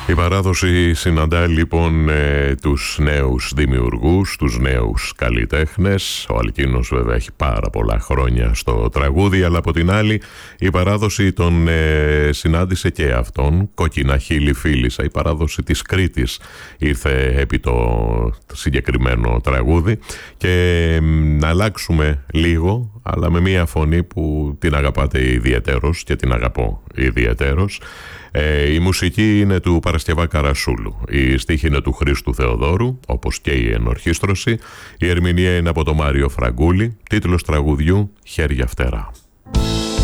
Η παράδοση συναντά λοιπόν τους νέους δημιουργούς, τους νέους καλλιτέχνες. Ο Αλκίνος βέβαια έχει πάρα πολλά χρόνια στο τραγούδι, αλλά από την άλλη η παράδοση τον συνάντησε και αυτόν. Κόκκινα χείλη φίλησα, η παράδοση της Κρήτης ήρθε επί το συγκεκριμένο τραγούδι. Και να αλλάξουμε λίγο, αλλά με μια φωνή που την αγαπάτε ιδιαιτέρως και την αγαπώ ιδιαιτέρως. Η μουσική είναι του Παρασκευά Καρασούλου, η στίχη είναι του Χρήστου Θεοδόρου, όπως και η ενορχήστρωση, η ερμηνεία είναι από τον Μάριο Φραγκούλη, τίτλος τραγουδιού «Χέρια φτερά».